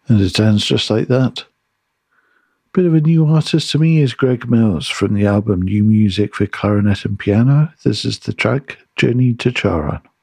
And it ends just like that. Bit of a new artist to me is Greg Mills from the album New Music for Clarinet and Piano. This is the track Journey to Charon.